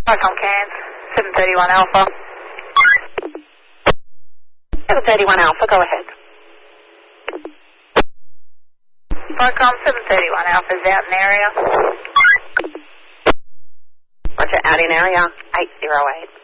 Farcom Cairns, 731 Alpha. 731 Alpha, go ahead. Farcom 731 Alpha is out in area. Roger, out in area, 808.